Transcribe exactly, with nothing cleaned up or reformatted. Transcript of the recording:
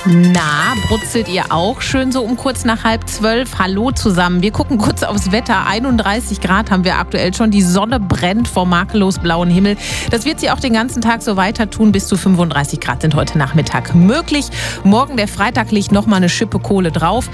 Na, brutzelt ihr auch schön so um kurz nach halb zwölf? Hallo zusammen. Wir gucken kurz aufs Wetter. einunddreißig Grad haben wir aktuell schon. Die Sonne brennt vor makellos blauen Himmel. Das wird sie auch den ganzen Tag so weiter tun. Bis zu fünfunddreißig Grad sind heute Nachmittag möglich. Morgen, der Freitag, liegt nochmal eine Schippe Kohle drauf.